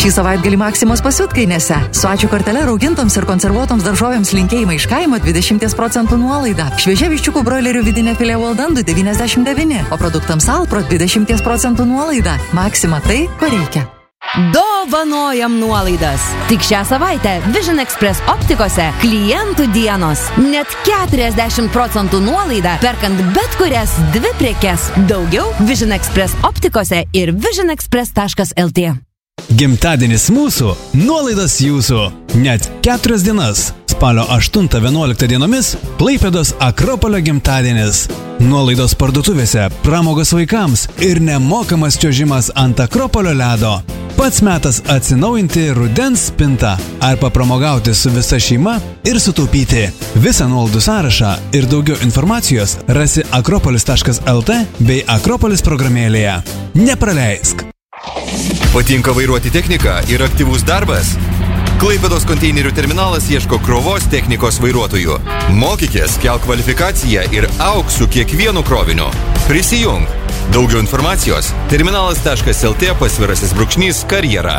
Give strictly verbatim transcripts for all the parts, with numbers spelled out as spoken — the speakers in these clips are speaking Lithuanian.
Šį savaitgalį Maksimos pasiutkainėse. Su ačiū kortele raugintoms ir konservuotoms daržovėms linkėjimai iš kaimo dvidešimt procentų nuolaida. Šviežia viščiukų broilerių vidinė filė Waldan devyniasdešimt devyni, o produktams Alpro dvidešimt procentų nuolaida. Maksima tai, ko reikia. Dovanojam nuolaidas. Tik šią savaitę Vision Express optikose klientų dienos. Net keturiasdešimt procentų nuolaida perkant bet kurias dvi prekes. Daugiau Vision Express optikose ir vision express taškas el tė. Gimtadienis mūsų, nuolaidas jūsų. Net keturias dienas. Spalio aštuntą vienuoliktą dienomis Klaipėdos Akropolio gimtadienis. Nuolaidos parduotuvėse, pramogos vaikams ir nemokamas čiuožimas ant Akropolio ledo. Pats metas atsinaujinti rudens spintą arba pramogauti su visa šeima ir sutaupyti. Visą nuolaidų sąrašą ir daugiau informacijos rasi akropolis taškas el tė bei Akropolis programėlėje. Nepraleisk! Patinka vairuoti techniką ir aktyvus darbas? Klaipėdos konteinerių terminalas ieško krovos technikos vairuotojų. Mokykės, kelk kvalifikaciją ir auk su kiekvienu kroviniu. Prisijung. Daugiau informacijos terminalas taškas el tė pasvirasis brūkšnys karjera.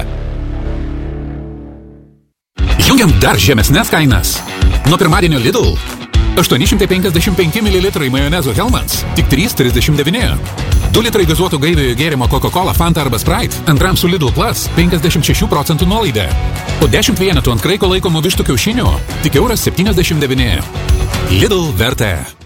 Jungiam dar žemesnes kainas. Nuo pirmadienio Lidl. aštuoni šimtai penkiasdešimt penki mililitrai majonezo Hellmann's. Tik trys trisdešimt devyni. du litrai gazuotų gaiviojo gėrimo Coca-Cola, Fanta arba Sprite. Antram su Lidl Plus penkiasdešimt šešių procentų nuolaida. Po dešimt vienetų ant kraiko laikomų vištų kiaušinių. Tik euras septyniasdešimt devyni. Lidl vertė.